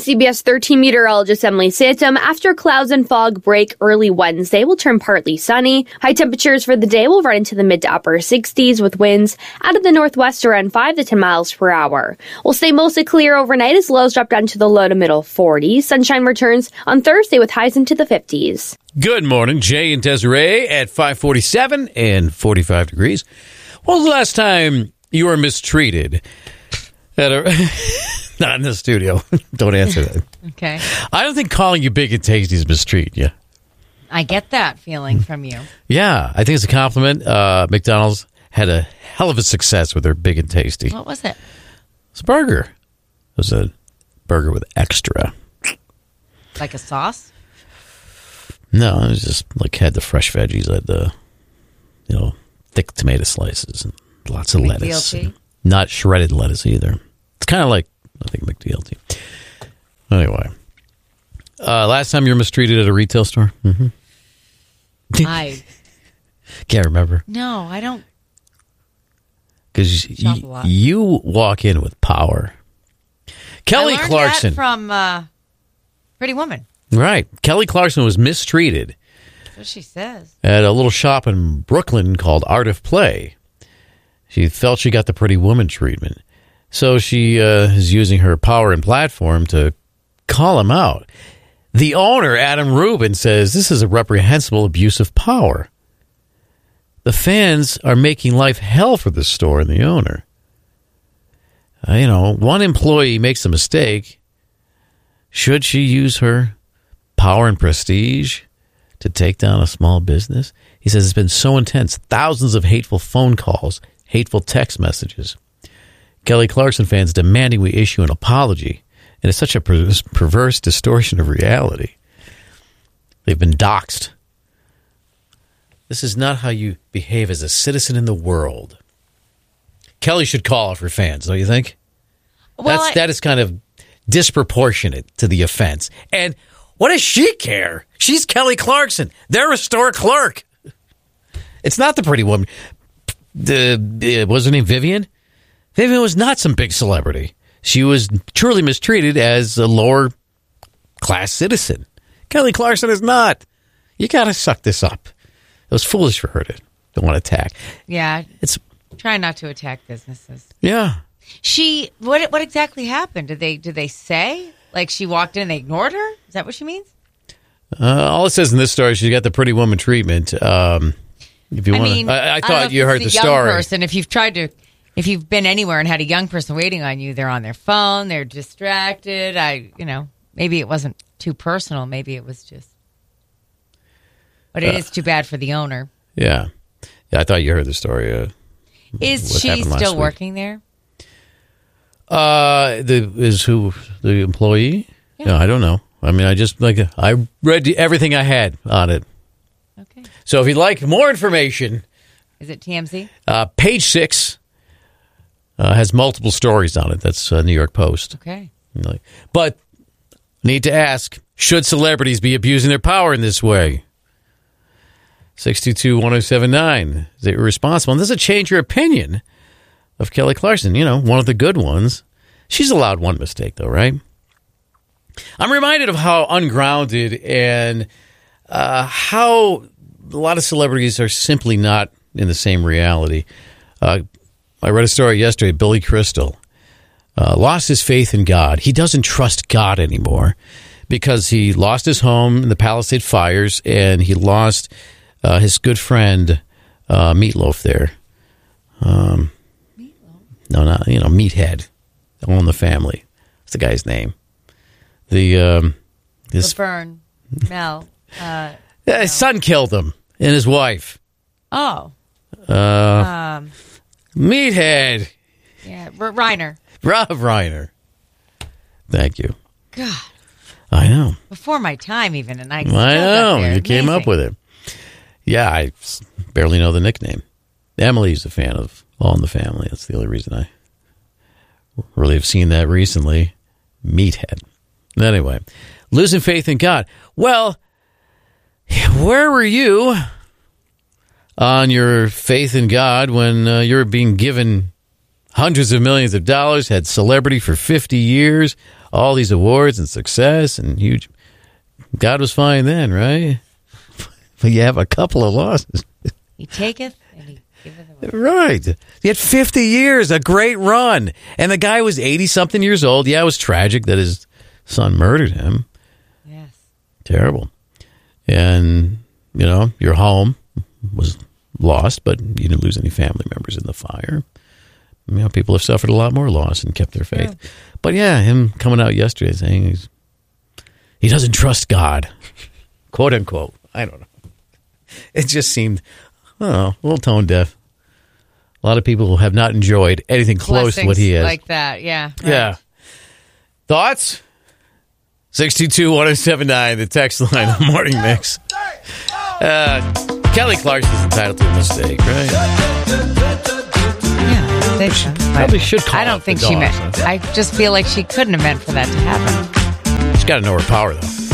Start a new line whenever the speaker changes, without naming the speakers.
CBS 13 meteorologist Emily Santom. After clouds and fog break early Wednesday, will turn partly sunny. High temperatures for the day will run into the mid to upper 60s with winds out of the northwest around 5 to 10 miles per hour. We'll stay mostly clear overnight as lows drop down to the low to middle 40s. Sunshine returns on Thursday with highs into the 50s.
Good morning, Jay and Desiree at 5:47 and 45 degrees. When was the last time you were mistreated at a... Not in the studio. Don't answer that.
Okay.
I don't think calling you big and tasty is mistreat you.
I get that feeling from you.
Yeah, I think it's a compliment. McDonald's had a hell of a success with their big and tasty.
What was it?
It's a burger. It was a burger with extra.
Like a sauce?
No, it was just like had the fresh veggies, had the thick tomato slices and lots of lettuce. Not shredded lettuce either. It's kind of like I think McDLT. Anyway, last time you were mistreated at a retail store? Mm-hmm.
I
can't remember.
No, I don't.
Because you walk in with power. Kelly
I learned
Clarkson
that from Pretty Woman.
Right. Kelly Clarkson was mistreated.
That's what she says.
At a little shop in Brooklyn called Art of Play. She felt she got the Pretty Woman treatment. So she is using her power and platform to call him out. The owner, Adam Rubin, says this is a reprehensible abuse of power. The fans are making life hell for the store and the owner. One employee makes a mistake. Should she use her power and prestige to take down a small business? He says it's been so intense. Thousands of hateful phone calls, hateful text messages. Kelly Clarkson fans demanding we issue an apology. And it's such a perverse distortion of reality. They've been doxxed. This is not how you behave as a citizen in the world. Kelly should call off her fans, don't you think?
Well,
that is kind of disproportionate to the offense. And what does she care? She's Kelly Clarkson. They're a store clerk. It's not the Pretty Woman. What's her name, Vivian? Vivian was not some big celebrity. She was truly mistreated as a lower class citizen. Kelly Clarkson is not. You got to suck this up. It was foolish for her to want to attack.
Yeah. Try not to attack businesses.
Yeah.
What exactly happened? Did they say? Like she walked in and they ignored her? Is that what she means?
All it says in this story, she got the Pretty Woman treatment. If you want, I thought you heard the story.
Person, if you've been anywhere and had a young person waiting on you, they're on their phone, they're distracted. Maybe it wasn't too personal. Maybe it was just. But it is too bad for the owner.
Yeah. I thought you heard the story.
Is she still working there?
The employee?
Yeah.
No, I don't know. I mean, I read everything I had on it.
Okay.
So if you'd like more information,
is it TMZ?
Page 6 has multiple stories on it. That's New York Post.
Okay.
But need to ask: should celebrities be abusing their power in this way? 622-1079. Is it irresponsible? And does it change your opinion of Kelly Clarkson? One of the good ones. She's allowed one mistake, though, right? I'm reminded of how ungrounded and how a lot of celebrities are simply not in the same reality. I read a story yesterday. Billy Crystal lost his faith in God. He doesn't trust God anymore because he lost his home in the Palisade fires and he lost his good friend Meatloaf there. Meatloaf? No, not Meathead. All in the family. That's the guy's name.
Laverne, Mel.
His son killed him and his wife.
Oh.
Meathead.
Yeah, Reiner.
Rob Reiner. Thank you.
God.
I know.
Before my time, even, and I
know. You
Amazing.
Came up with it. Yeah, I barely know the nickname. Emily's a fan of All in the Family. That's the only reason I really have seen that recently. Meathead. Anyway, losing faith in God. Well, where were you on your faith in God when you were being given hundreds of millions of dollars, had celebrity for 50 years, all these awards and success and huge. God was fine then, right? But you have a couple of losses.
He taketh and he giveth away.
Right. He had 50 years, a great run. And the guy was 80-something years old. Yeah, it was tragic that his son murdered him.
Yes.
Terrible. And, your home was lost, but you didn't lose any family members in the fire. People have suffered a lot more loss and kept their faith. Yeah. But yeah, him coming out yesterday saying he doesn't trust God, quote unquote. I don't know. It just seemed, a little tone deaf. A lot of people have not enjoyed anything close to what he has.
Like that, yeah. Right.
Yeah. Thoughts? 622-1079, the text line, the morning mix. Kelly Clarkson's entitled to a mistake, right?
Yeah, they should.
Probably should call
I don't think she meant. I just feel like she couldn't have meant for that to happen.
She's got to know her power, though.